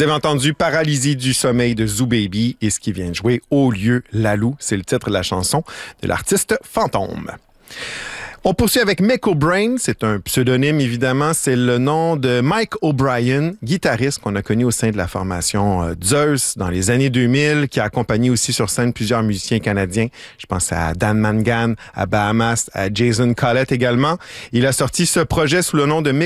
Vous avez entendu Paralysie du sommeil de Zoo Baby et ce qui vient de jouer Au lieu Lalou, c'est le titre de la chanson de l'artiste Fantôme. On poursuit avec Mick O'Brien, c'est un pseudonyme évidemment, c'est le nom de Mike O'Brien, guitariste qu'on a connu au sein de la formation Zeus dans les années 2000, qui a accompagné aussi sur scène plusieurs musiciens canadiens. Je pense à Dan Mangan, à Bahamas, à Jason Collett également. Il a sorti ce projet sous le nom de Mick